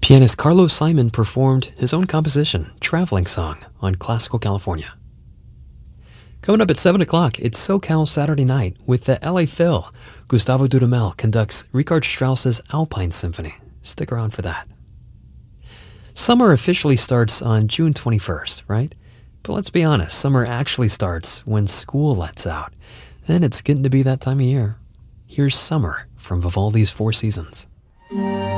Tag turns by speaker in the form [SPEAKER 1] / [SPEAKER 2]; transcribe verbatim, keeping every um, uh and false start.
[SPEAKER 1] Pianist Carlos Simon performed his own composition, Traveling Song, on Classical California. Coming up at seven o'clock, it's SoCal Saturday Night with the L A Phil. Gustavo Dudamel conducts Richard Strauss's Alpine Symphony. Stick around for that. Summer officially starts on June twenty-first, right? But let's be honest, summer actually starts when school lets out. And it's getting to be that time of year. Here's Summer from Vivaldi's Four Seasons.